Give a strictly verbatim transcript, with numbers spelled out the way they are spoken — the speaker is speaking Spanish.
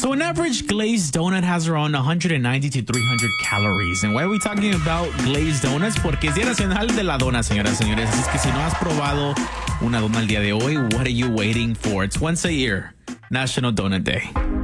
So an average glazed donut has around one hundred ninety to three hundred calories. And why are we talking about glazed donuts? Porque es Día Nacional de la Dona, señoras y señores. Así es que si no has probado una dona el día de hoy, what are you waiting for? It's once a year, National Donut Day.